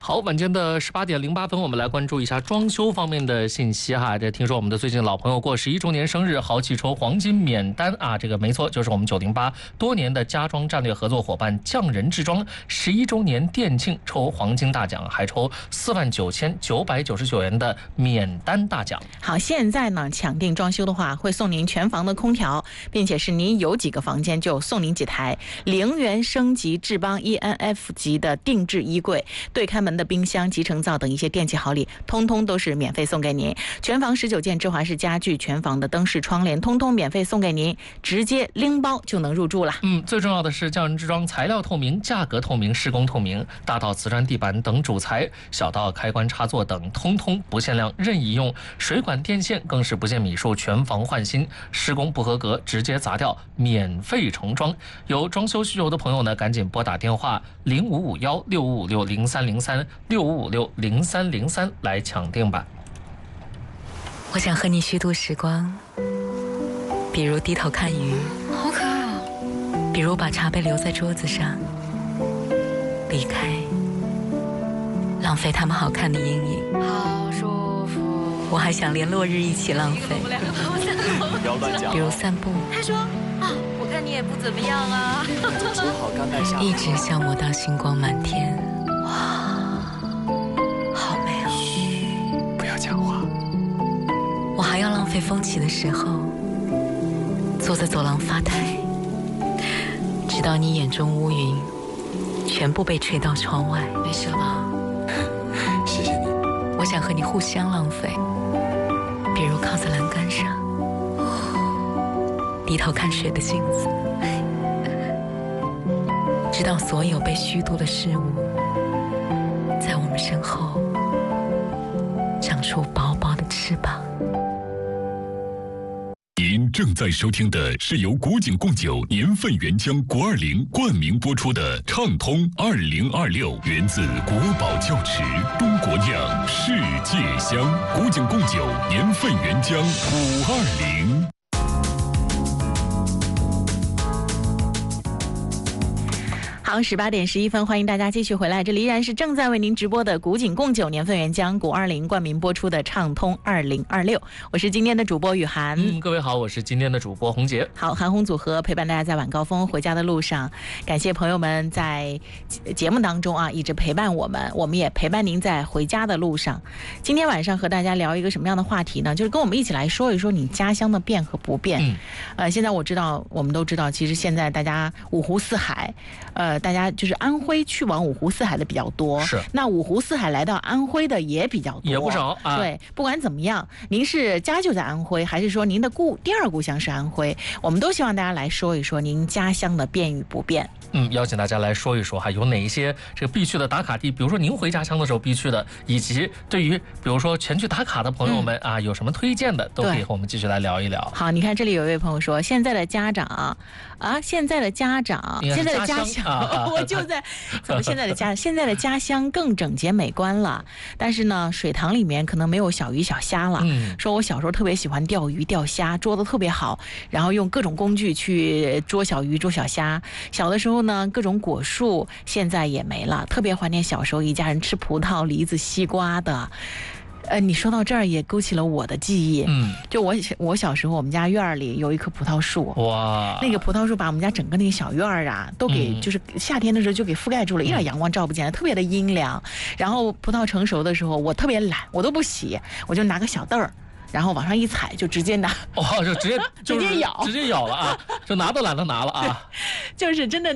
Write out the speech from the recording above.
好，晚间的18点08分，我们来关注一下装修方面的信息哈。这听说我们的最近老朋友过11周年生日，豪气抽黄金免单啊，这个没错，就是我们908多年的家装战略合作伙伴匠人制装11周年店庆抽黄金大奖，还抽49999元的免单大奖。 好，现在呢抢定装修的话，会送您全房的空调，并且是您有几个房间就送您几台0元升级智邦 ENF 级的定制衣柜、对开门的冰箱、集成灶等一些电器好礼，通通都是免费送给您。全房19件芝华士家具，全房的灯饰窗帘通通免费送给您，直接拎包就能入住了。 最重要的是匠人制装材料透明、价格透明、施工透明，大到瓷砖地板等主材，小到开关插座等，通通不限量任意用。水管电线更是不限米数，全房换新，施工不合格直接砸掉，免费重装。有装修需求的朋友呢，赶紧拨打电话0556655365560303来抢定吧。 我想和你虚度时光，比如低头看鱼， 好可爱哦。 比如把茶杯留在桌子上，离开，浪费他们好看的阴影。 好舒服。 我还想连落日一起浪费， 不要乱讲。 比如散步。 他说啊，我看你也不怎么样啊。 好甘拜下。 一直消磨到星光满天。哇，好美哦。 嘘，不要讲话。 我还要浪费风起的时候，坐在走廊发呆，直到你眼中乌云全部被吹到窗外。没事了吧？ 谢谢你。 我想和你互相浪费，比如靠在栏杆上，低头看水的镜子，直到所有被虚度的事物在我们身后长出薄薄的翅膀。 您正在收听的是由古井贡酒年份原浆520冠名播出的畅通2026，源自国宝窖池，中国酿，世界香。古井贡酒年份原浆520。 好，18点11分，欢迎大家继续回来，这里依然是正在为您直播的古井贡酒年份原浆520冠名播出的畅通2026，我是今天的主播雨涵。 各位好，我是今天的主播洪杰。 好，韩红组合陪伴大家在晚高峰回家的路上，感谢朋友们在节目当中啊一直陪伴我们，我们也陪伴您在回家的路上。今天晚上和大家聊一个什么样的话题呢？就是跟我们一起来说一说你家乡的变和不变。现在我们都知道，其实现在大家五湖四海，大家就是安徽去往五湖四海的比较多， 是那五湖四海来到安徽的也比较多， 也不少啊。 对，不管怎么样，您是家就在安徽，还是说您的第二故乡是安徽，我们都希望大家来说一说您家乡的变与不变。 邀请大家来说一说哈，有哪一些这个必去的打卡地？比如说您回家乡的时候必去的，以及对于比如说全去打卡的朋友们啊，有什么推荐的，都可以和我们继续来聊一聊。 好，你看这里有一位朋友说，现在的家乡，我就在怎么现在的家乡更整洁美观了，但是呢，水塘里面可能没有小鱼小虾了。说我小时候特别喜欢钓鱼钓虾，捉得特别好，然后用各种工具去捉小鱼捉小虾。小的时候呢，各种果树现在也没了，特别怀念小时候一家人吃葡萄、梨子、西瓜的。你说到这儿也勾起了我的记忆。就我小时候，我们家院里有一棵葡萄树， 哇， 那个葡萄树把我们家整个那个小院啊都给，就是夏天的时候就给覆盖住了，一点阳光照不见，特别的阴凉。然后葡萄成熟的时候，我特别懒，我都不洗，我就拿个小凳儿，然后往上一踩就直接拿， 就直接直接咬了啊，就拿都懒得拿了啊。 就是真的